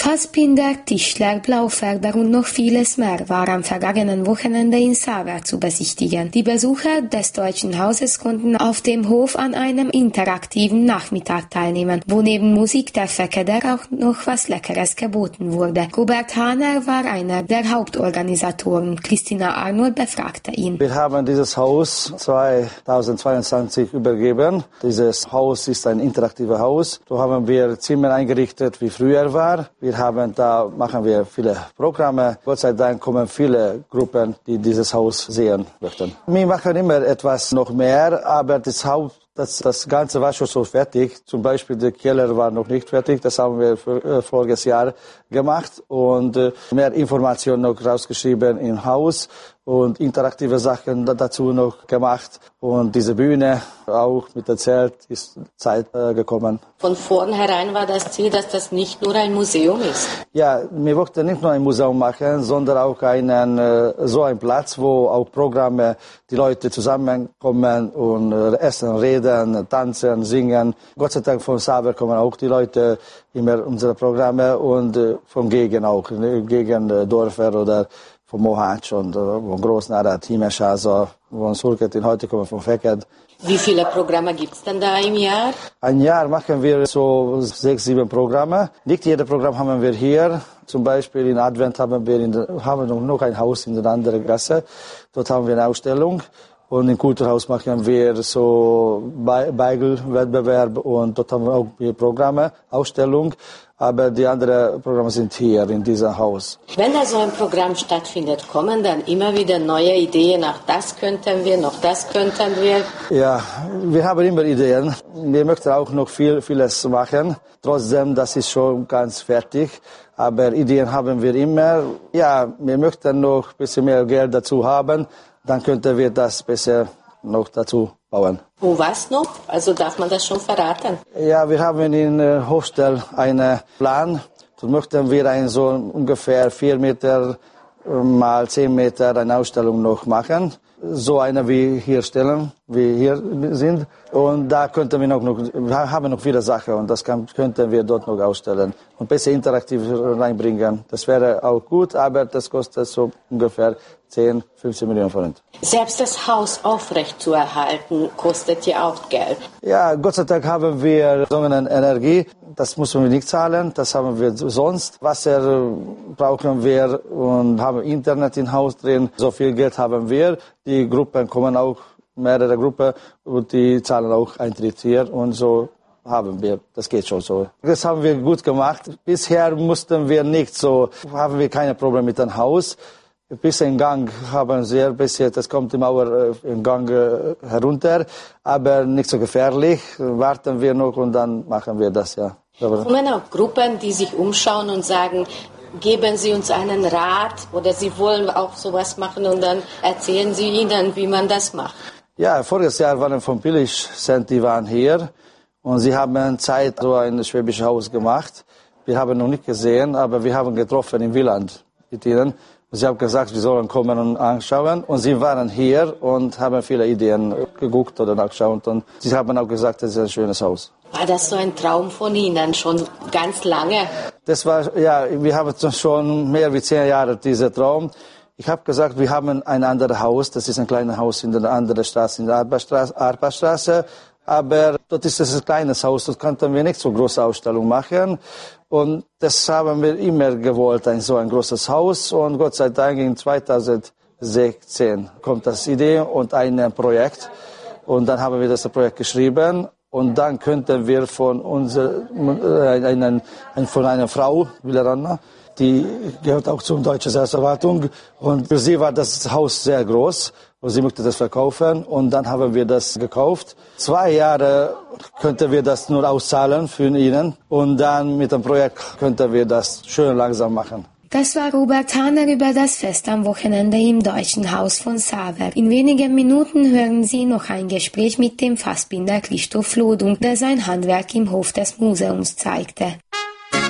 Fassbinder, Tischler, Blaufärber und noch vieles mehr war am vergangenen Wochenende in Saaver zu besichtigen. Die Besucher des Deutschen Hauses konnten auf dem Hof an einem interaktiven Nachmittag teilnehmen, wo neben Musik der Verkehrer auch noch was Leckeres geboten wurde. Robert Hahner war einer der Hauptorganisatoren. Christina Arnold befragte ihn. Wir haben dieses Haus 2022 übergeben. Dieses Haus ist ein interaktives Haus. Da haben wir Zimmer eingerichtet, wie früher war. Machen wir viele Programme. Gott sei Dank kommen viele Gruppen, die dieses Haus sehen möchten. Wir machen immer etwas noch mehr, aber das Ganze war schon so fertig. Zum Beispiel der Keller war noch nicht fertig. Das haben wir voriges Jahr gemacht und mehr Informationen noch rausgeschrieben im Haus und interaktive Sachen dazu noch gemacht. Und diese Bühne auch mit dem Zelt ist Zeit gekommen. Von vornherein war das Ziel, dass das nicht nur ein Museum ist. Ja, wir wollten nicht nur ein Museum machen, sondern auch so einen Platz, wo auch Programme, die Leute zusammenkommen und essen, reden, tanzen, singen. Gott sei Dank von Saaver kommen auch die Leute immer unsere Programme und von Gegend auch, gegen Dörfer oder von Mohács und von Großnara, Tímesháza, von Szurketin, heute kommen von Feked. Wie viele Programme gibt es denn da im Jahr? Ein Jahr machen wir so 6, 7 Programme. Nicht jedes Programm haben wir hier. Zum Beispiel in Advent haben wir noch ein Haus in der anderen Gasse. Dort haben wir eine Ausstellung. Und im Kulturhaus machen wir so Beigelwettbewerb und dort haben wir auch Programme, Ausstellung. Aber die anderen Programme sind hier in diesem Haus. Wenn da so ein Programm stattfindet, kommen dann immer wieder neue Ideen, auch das könnten wir, noch das könnten wir? Ja, wir haben immer Ideen. Wir möchten auch noch vieles machen. Trotzdem, das ist schon ganz fertig. Aber Ideen haben wir immer. Ja, wir möchten noch ein bisschen mehr Geld dazu haben. Dann könnten wir das besser noch dazu bauen. Und was noch? Also darf man das schon verraten? Ja, wir haben in Hofstall einen Plan. Da möchten wir so ungefähr 4 Meter mal 10 Meter eine Ausstellung noch machen. So eine wie hier stellen, wie hier sind. Und da könnten wir haben noch viele Sachen und das könnten wir dort noch ausstellen. Und besser interaktiv reinbringen. Das wäre auch gut, aber das kostet so ungefähr 10, 15 Millionen Forint. Selbst das Haus aufrechtzuerhalten kostet ja auch Geld. Ja, Gott sei Dank haben wir Sonnenenergie. Das müssen wir nicht zahlen, das haben wir sonst. Wasser brauchen wir und haben Internet im Haus drin. So viel Geld haben wir. Die Gruppen kommen auch, mehrere Gruppen, und die zahlen auch Eintritt hier und so haben wir. Das geht schon so. Das haben wir gut gemacht. Bisher haben wir keine Probleme mit dem Haus. Ein bisschen Gang haben sie, das kommt die Mauer im Gang herunter, aber nicht so gefährlich. Warten wir noch und dann machen wir das, ja. Kommen auch Gruppen, die sich umschauen und sagen, geben Sie uns einen Rat oder Sie wollen auch sowas machen und dann erzählen Sie ihnen, wie man das macht. Ja, voriges Jahr waren von Pilisch, die waren hier und sie haben Zeit so ein schwäbisches Haus gemacht. Wir haben noch nicht gesehen, aber wir haben getroffen in Wieland mit ihnen. Sie haben gesagt, wir sollen kommen und anschauen. Und sie waren hier und haben viele Ideen geguckt oder nachgeschaut. Und sie haben auch gesagt, das ist ein schönes Haus. War das so ein Traum von Ihnen schon ganz lange? Das war, ja, wir haben schon mehr als 10 Jahre diesen Traum. Ich habe gesagt, wir haben ein anderes Haus. Das ist ein kleines Haus in der anderen Straße, in der Arpastraße. Aber dort ist es ein kleines Haus, dort konnten wir nicht so große Ausstellung machen. Und das haben wir immer gewollt, so ein großes Haus. Und Gott sei Dank in 2016 kommt das Idee und ein Projekt. Und dann haben wir das Projekt geschrieben. Und dann könnten wir von einer Frau, Villaranna, die gehört auch zur Deutschen Selbstverwaltung. Und für sie war das Haus sehr groß. Und sie möchte das verkaufen. Und dann haben wir das gekauft. 2 Jahre könnten wir das nur auszahlen für ihnen. Und dann mit dem Projekt könnten wir das schön langsam machen. Das war Robert Hahner über das Fest am Wochenende im Deutschen Haus von Saaver. In wenigen Minuten hören Sie noch ein Gespräch mit dem Fassbinder Christoph Lodung, der sein Handwerk im Hof des Museums zeigte.